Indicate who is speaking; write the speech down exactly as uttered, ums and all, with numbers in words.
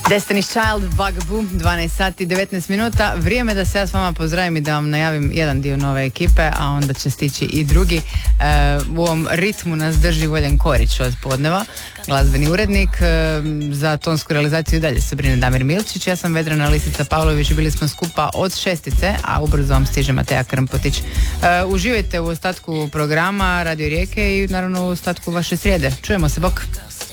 Speaker 1: Destiny's Child, Bugaboo, dvanaest sati, devetnaest minuta. Vrijeme da se ja s vama pozdravim i da vam najavim jedan dio nove ekipe, a onda će stići i drugi. E, u ovom ritmu nas drži Voljen Korić od podneva, glazbeni urednik. E, za tonsku realizaciju i dalje se brine Damir Milčić. Ja sam Vedrana Lisica Pavlović i bili smo skupa od šestice, a ubrzo vam stiže Mateja Krmpotić. E, uživajte u ostatku programa Radio Rijeke i naravno u ostatku vaše srijede. Čujemo se, bok!